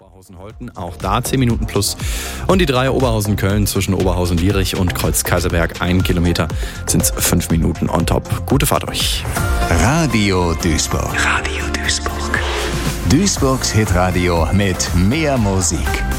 Oberhausen-Holten, auch da 10 Minuten plus. Und die 3 Oberhausen-Köln zwischen Oberhausen-Lierich und Kreuz-Kaiserberg 1 Kilometer sind 5 Minuten on top. Gute Fahrt euch. Radio Duisburg. Radio Duisburg. Duisburgs Hitradio mit mehr Musik.